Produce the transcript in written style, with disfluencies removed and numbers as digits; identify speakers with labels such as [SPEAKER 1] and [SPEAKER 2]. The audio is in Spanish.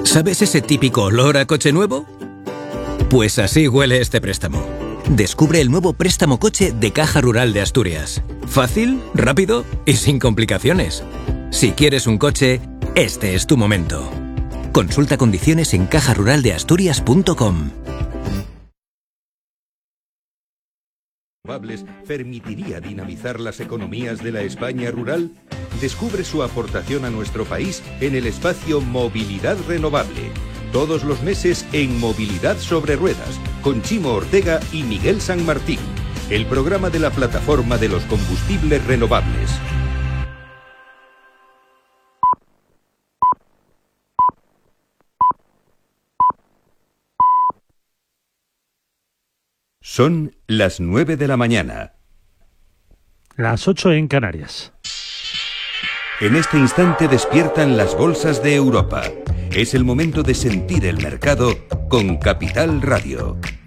[SPEAKER 1] ¿Sabes ese típico olor a coche nuevo? Pues así huele este préstamo. Descubre el nuevo préstamo coche de Caja Rural de Asturias. Fácil, rápido y sin complicaciones. Si quieres un coche, este es tu momento. Consulta condiciones en cajaruraldeasturias.com.
[SPEAKER 2] ¿Permitiría dinamizar las economías de la España rural? Descubre su aportación a nuestro país en el espacio Movilidad Renovable. Todos los meses en Movilidad sobre Ruedas, con Chimo Ortega y Miguel San Martín. El programa de la plataforma de los combustibles renovables. Son las 9 de la mañana.
[SPEAKER 3] Las 8 en Canarias.
[SPEAKER 2] En este instante despiertan las bolsas de Europa. Es el momento de sentir el mercado con Capital Radio.